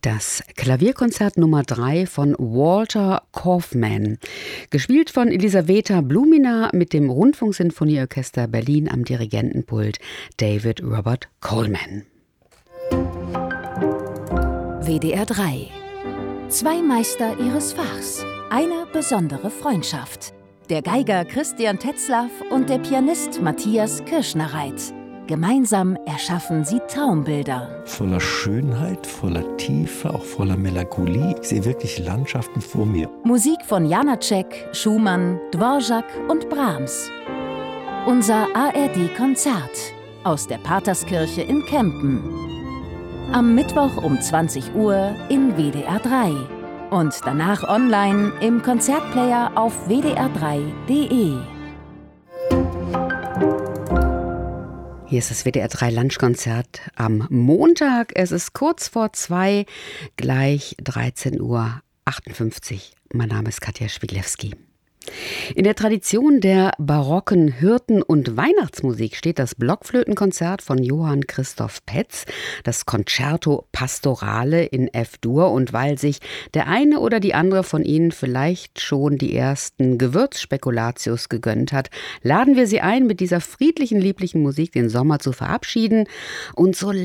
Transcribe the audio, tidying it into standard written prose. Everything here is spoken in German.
Das Klavierkonzert Nummer 3 von Walter Kaufmann, gespielt von Elisaveta Blumina mit dem Rundfunksinfonieorchester Berlin am Dirigentenpult David Robert Coleman. WDR 3. Zwei Meister ihres Fachs. Eine besondere Freundschaft. Der Geiger Christian Tetzlaff und der Pianist Matthias Kirschnereit. Gemeinsam erschaffen sie Traumbilder. Voller Schönheit, voller Tiefe, auch voller Melancholie. Ich sehe wirklich Landschaften vor mir. Musik von Janáček, Schumann, Dvořák und Brahms. Unser ARD-Konzert aus der Paterskirche in Kempen. Am Mittwoch um 20 Uhr in WDR 3 und danach online im Konzertplayer auf wdr3.de. Hier ist das WDR 3 Lunchkonzert am Montag. Es ist kurz vor 2, gleich 13:58 Uhr. Mein Name ist Katja Schwiglewski. In der Tradition der barocken Hirten- und Weihnachtsmusik steht das Blockflötenkonzert von Johann Christoph Petz, das Concerto Pastorale in F-Dur. Und weil sich der eine oder die andere von Ihnen vielleicht schon die ersten Gewürzspekulatius gegönnt hat, laden wir Sie ein, mit dieser friedlichen, lieblichen Musik den Sommer zu verabschieden und so